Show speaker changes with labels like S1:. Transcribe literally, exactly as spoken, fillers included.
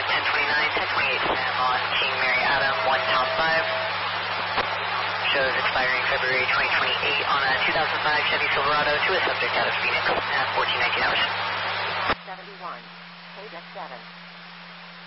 S1: ten twenty-nine, ten twenty-eight Sam on King Mary Adam, one top five. Shows expiring February twenty twenty-eight on a two thousand five Chevy Silverado to a subject out of Phoenix at fourteen nineteen hours.
S2: seventy-one, K seven.